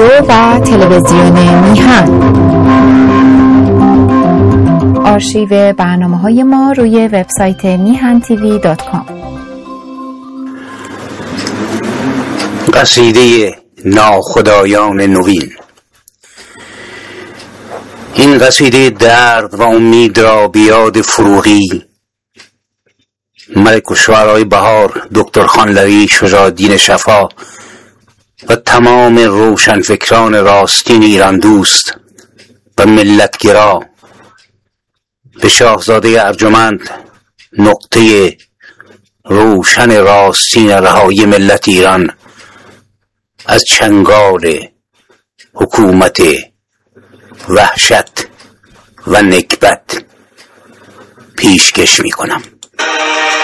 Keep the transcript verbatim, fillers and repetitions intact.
و تلویزیون میهن. آرشیو برنامه‌های ما روی وبسایت میهن تیوی دات کام. قصیده ناخدایان نوین. این قصیده درد و امید را بیاد فروغی، ملک الشعرای بهار، دکتر خانلری، شجاع‌الدین شفا و تمام روشنفکران راستین ایران دوست و ملتگرا به شاهزاده ارجمند، نقطه روشن راستین رهایی ملت ایران از چنگال حکومت وحشت و نکبت پیشکش می کنم.